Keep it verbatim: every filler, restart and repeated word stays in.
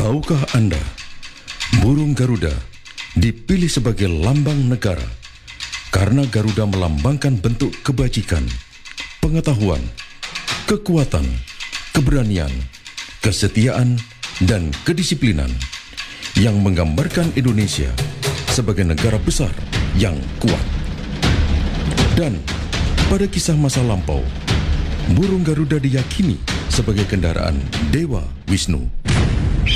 Tahukah Anda, burung Garuda dipilih sebagai lambang negara karena Garuda melambangkan bentuk kebajikan, pengetahuan, kekuatan, keberanian, kesetiaan, dan kedisiplinan yang menggambarkan Indonesia sebagai negara besar yang kuat. Dan pada kisah masa lampau, burung Garuda diyakini sebagai kendaraan Dewa Wisnu.